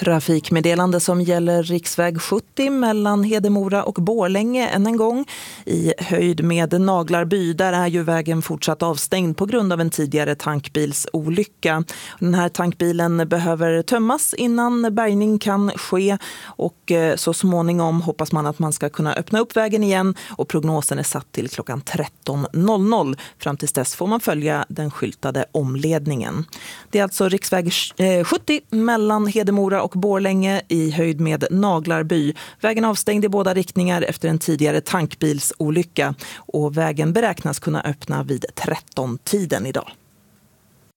Trafikmeddelande som gäller riksväg 70 mellan Hedemora och Borlänge än en gång. I höjd med Naglarby, där är ju vägen fortsatt avstängd på grund av en tidigare tankbilsolycka. Den här tankbilen behöver tömmas innan bärgning kan ske och så småningom hoppas man att man ska kunna öppna upp vägen igen och prognosen är satt till klockan 13.00. Fram tills dess får man följa den skyltade omledningen. Det är alltså riksväg 70 mellan Hedemora och Borlänge i höjd med Naglarby. Vägen avstängd i båda riktningar efter en tidigare tankbilsolycka och vägen beräknas kunna öppna vid 13-tiden idag.